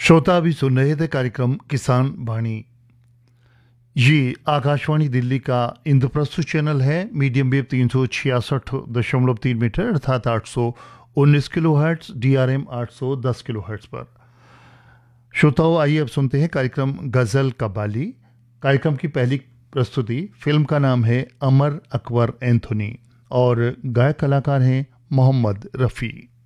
श्रोता अभी सुन रहे थे कार्यक्रम किसान वाणी। ये आकाशवाणी दिल्ली का इंद्रप्रस्थ चैनल है। मीडियम वेव 366.3 मीटर अर्थात 819 kilo hertz, DRM 810 kilo hertz पर। श्रोताओं, आइए अब सुनते हैं कार्यक्रम गजल कबाली। कार्यक्रम की पहली प्रस्तुति, फिल्म का नाम है अमर अकबर एंथोनी और गायक कलाकार हैं मोहम्मद रफ़ी।